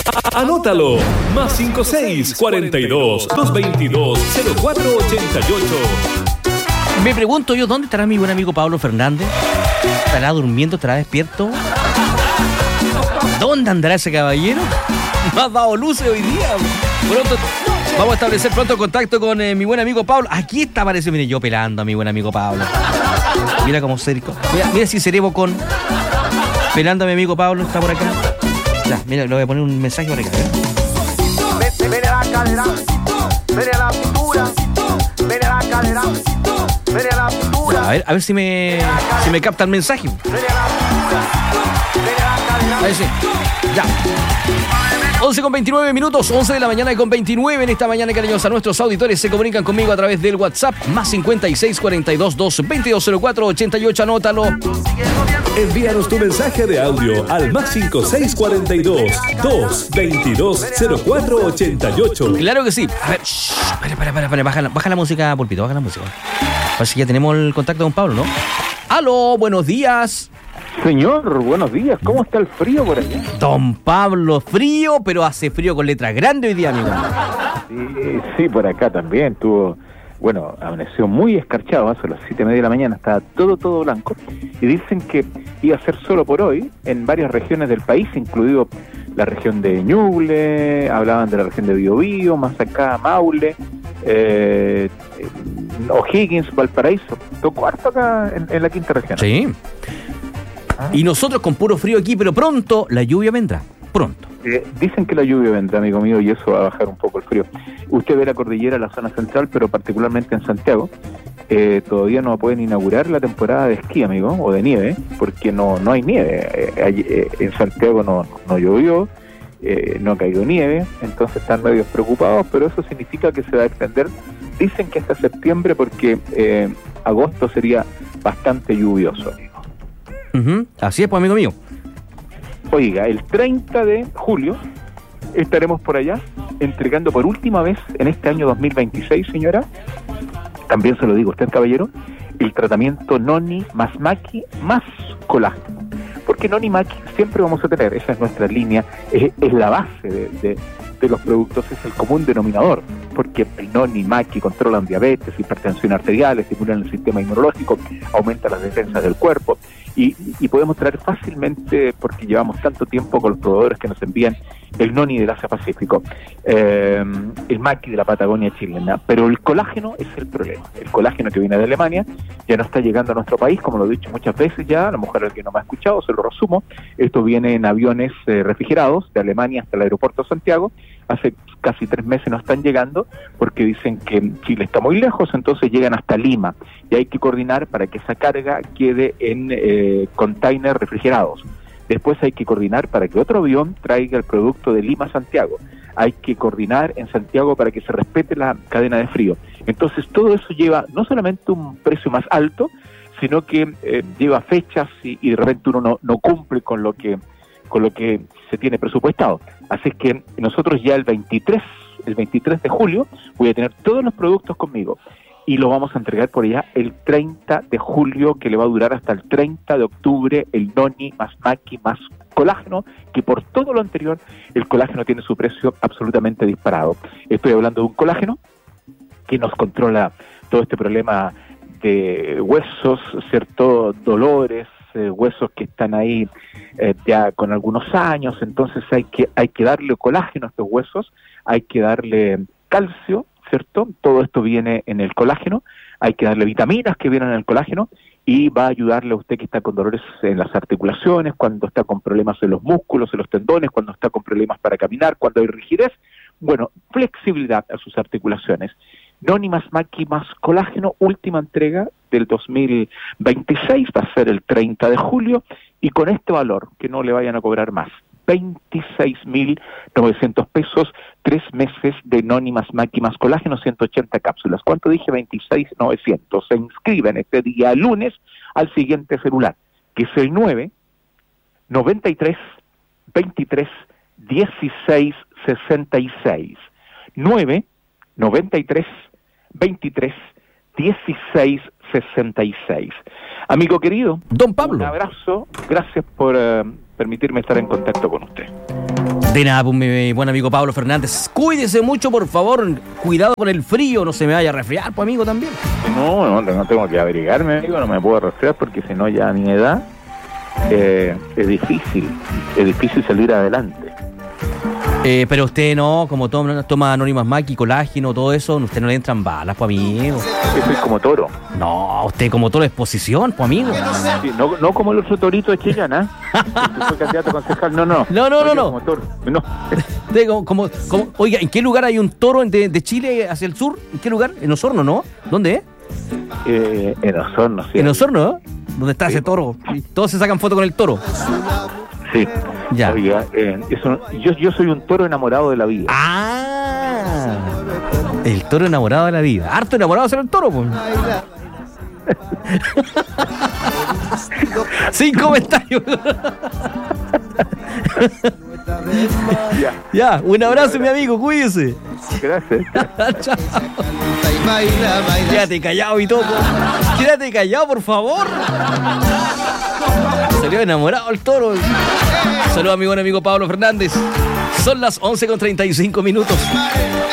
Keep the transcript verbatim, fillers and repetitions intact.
Anótalo. Más cinco seis cuarenta y dos, doscientos veintidós, cero cuatro ochenta y ocho. Me pregunto yo, ¿dónde estará mi buen amigo Pablo Fernández? ¿Estará durmiendo? ¿Estará despierto? ¿Dónde andará ese caballero? No has dado luces hoy día. Pronto vamos a establecer pronto contacto con eh, mi buen amigo Pablo. Aquí está, parece, mire, yo pelando a mi buen amigo Pablo. Mira cómo cerco. Mira, mira si seré bocón. Pelando a mi amigo Pablo, está por acá. Ya, mira, le voy a poner un mensaje por acá. ¿eh? Mire la cadera, mire la pintura, mire la cadera, mire la pintura. Ya, a ver, a ver si me si me capta el mensaje. Mire la pintura, mire la cadera. A ver si. Ya. once con veintinueve minutos, once de la mañana con veintinueve en esta mañana, cariñosa. Nuestros auditores se comunican conmigo a través del WhatsApp, más cincuenta y seis cuarenta y dos, doscientos veintidós, cero cuatro ochenta y ocho, anótalo. Envíanos tu mensaje de audio al más cinco seis cuarenta y dos, doscientos veintidós, cero cuatro ochenta y ocho. Claro que sí. A ver, shh, para, para, para, para, baja la, baja la música, Pulpito, baja la música. Parece que ya tenemos el contacto con Pablo, ¿no? ¡Aló! Buenos días. Señor, buenos días. ¿Cómo está el frío por allá? Don Pablo, frío, pero hace frío con letras grandes hoy día, amigo. Sí, sí, por acá también. Tuvo, bueno, amaneció muy escarchado, hace las siete y media de la mañana, estaba todo, todo blanco. Y dicen que iba a ser solo por hoy en varias regiones del país, incluido la región de Ñuble, hablaban de la región de Biobío, más acá Maule, eh, O'Higgins, Valparaíso. Tocó harto acá en, en la quinta región. Sí. Y nosotros con puro frío aquí, pero pronto la lluvia vendrá, pronto. Eh, dicen que la lluvia vendrá, amigo mío, y eso va a bajar un poco el frío. Usted ve la cordillera, la zona central, pero particularmente en Santiago, eh, todavía no pueden inaugurar la temporada de esquí, amigo, o de nieve, porque no no hay nieve. Eh, eh, en Santiago no, no llovió, eh, no ha caído nieve, entonces están medio preocupados, pero eso significa que se va a extender, dicen que hasta septiembre, porque eh, agosto sería bastante lluvioso, amigo. Uh-huh. Así es, pues, amigo mío. Oiga, el treinta de julio estaremos por allá entregando por última vez en este año dos mil veintiséis, señora, también se lo digo a usted, caballero, el tratamiento Noni más Maki más colágeno. Porque Noni Maki siempre vamos a tener, esa es nuestra línea, es, es la base de, de, de los productos, es el común denominador, porque el Noni Maki controlan diabetes, hipertensión arterial, estimulan el sistema inmunológico, aumenta las defensas del cuerpo. Y, y podemos traer fácilmente, porque llevamos tanto tiempo con los proveedores que nos envían el Noni del Asia Pacífico, eh, el Maki de la Patagonia chilena, pero el colágeno es el problema. El colágeno que viene de Alemania ya no está llegando a nuestro país, como lo he dicho muchas veces ya, a lo mejor alguien no me ha escuchado, se lo resumo. Esto viene en aviones eh, refrigerados de Alemania hasta el aeropuerto de Santiago. Hace casi tres meses no están llegando porque dicen que Chile está muy lejos, entonces llegan hasta Lima y hay que coordinar para que esa carga quede en eh, containers refrigerados. Después hay que coordinar para que otro avión traiga el producto de Lima a Santiago. Hay que coordinar en Santiago para que se respete la cadena de frío. Entonces todo eso lleva no solamente un precio más alto, sino que eh, lleva fechas y, y de repente uno no, no cumple con lo que con lo que se tiene presupuestado. Así es que nosotros ya el veintitrés, el veintitrés de julio voy a tener todos los productos conmigo y lo vamos a entregar por allá el treinta de julio, que le va a durar hasta el treinta de octubre, el Noni más Maki más colágeno, que por todo lo anterior el colágeno tiene su precio absolutamente disparado. Estoy hablando de un colágeno que nos controla todo este problema de huesos, cierto, dolores, eh, huesos que están ahí eh, ya con algunos años, entonces hay que hay que darle colágeno a estos huesos, hay que darle calcio, ¿cierto? Todo esto viene en el colágeno, hay que darle vitaminas que vienen en el colágeno y va a ayudarle a usted que está con dolores en las articulaciones, cuando está con problemas en los músculos, en los tendones, cuando está con problemas para caminar, cuando hay rigidez, bueno, flexibilidad a sus articulaciones. Noni más Maki más colágeno, última entrega del dos mil veintiséis, va a ser el treinta de julio, y con este valor, que no le vayan a cobrar más, veintiséis mil novecientos pesos, tres meses de Noni más Maki más colágeno, ciento ochenta cápsulas. ¿Cuánto dije? veintiséis mil novecientos. Se inscriben este día lunes al siguiente celular, que es el nueve noventa y tres veintitrés dieciséis sesenta y seis. nueve noventa y tres veintitrés dieciséis sesenta y seis. Amigo querido, don Pablo, un abrazo, gracias por uh, permitirme estar en contacto con usted. De nada, pues, mi buen amigo Pablo Fernández. Cuídese mucho, por favor. Cuidado con el frío, no se me vaya a resfriar, pues, amigo, también. No, no, no tengo que abrigarme, amigo, no me puedo resfriar porque si no ya a mi edad eh, es difícil, es difícil salir adelante. Eh, pero usted no, como toma, toma Anónimas Maqui, colágeno, todo eso, usted no le entran balas, pues, amigo. Yo soy como toro. No, usted como toda la exposición, pues, amigo. Sí, no, no como el otro torito de Chillana, que fue candidato a concejal, no, no. No, no, no, Soy no. Como toro. No. Usted como, como, como- oiga, ¿en qué lugar hay un toro de, de Chile hacia el sur? ¿En qué lugar? En Osorno, ¿no? ¿Dónde es? Eh, en Osorno, sí. En Osorno, ¿no? ¿Dónde está ese toro? Y todos se sacan fotos con el toro. Sí. Ya. Oiga, eh, eso, yo, yo soy un toro enamorado de la vida. Ah, el toro enamorado de la vida. Harto enamorado de ser el toro, pues. Sin comentarios. Ya, Ya, un abrazo, mi amigo, cuídese. gracias. Chao. Quédate callado y todo. Quédate callado, por favor. Salió enamorado el toro. Saludos a mi buen amigo Pablo Fernández. Son las once con treinta y cinco minutos.